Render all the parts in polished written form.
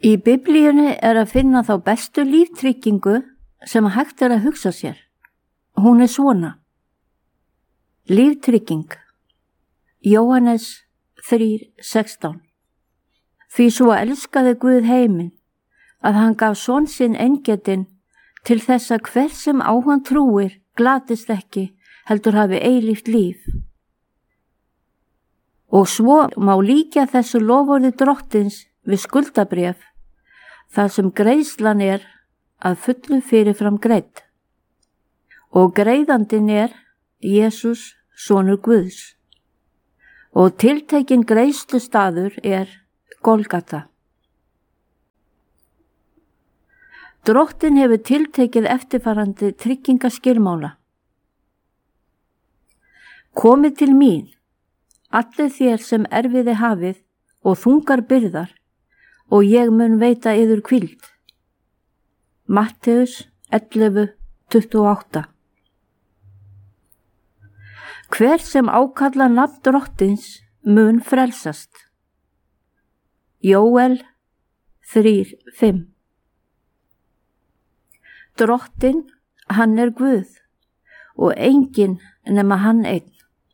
Í Biblíunni að finna þá bestu líftryggingu sem hægt að hugsa sér. Hún svona. Líftrygging. Jóhannes 3:16. Því svo elskaði Guð heiminn, að hann gaf son sinn eingetinn til þess að hver sem á hann trúir glatist ekki, heldur hafi eilíft líf. Og svo má líkja þessu loforði Drottins við skuldabréf, þar sem greiðslan að fullu fyrirfram greidd. Og greiðandinn Jesús, sonur Guðs. Og tiltekinn greiðslustaður Golgata. Drottinn hefur tiltekið eftirfarandi tryggingaskilmála. Komið til mín, allir þér sem erfiði hafið og þungar byrðar, og ég mun veita yður hvíld. Mattheus 11:28. Hver sem ákalla nafn Drottins mun frelsast. Jóel 3:5. Drottinn, hann Guð, og enginn nema hann einn.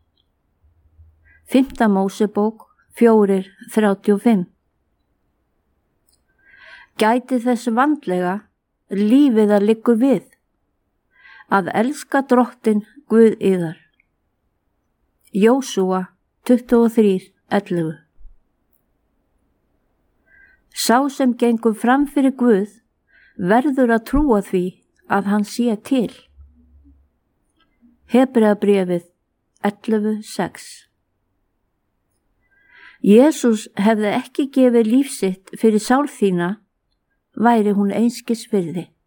5. Mósebók 4:35. Gæti þess vandlega lífið að liggur við, að elska Drottinn Guð yðar. Jósúa 23:11. Sá sem gengur fram fyrir Guð verður að trúa því að hann sé til. Hebreabréfið 11:6. Jesús hefði ekki gefið líf sitt fyrir sál þína, væri hún einskis virði.